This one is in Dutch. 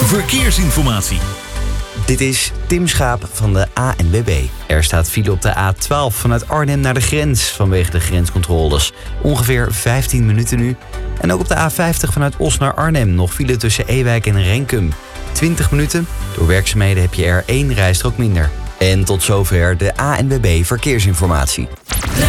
verkeersinformatie. Dit is Tim Schaap van de ANWB. Er staat file op de A12 vanuit Arnhem naar de grens vanwege de grenscontroles. Ongeveer 15 minuten nu. En ook op de A50 vanuit Os naar Arnhem nog file tussen Ewijk en Renkum. 20 minuten. Door werkzaamheden heb je er 1 rijstrook minder. En tot zover de ANWB verkeersinformatie.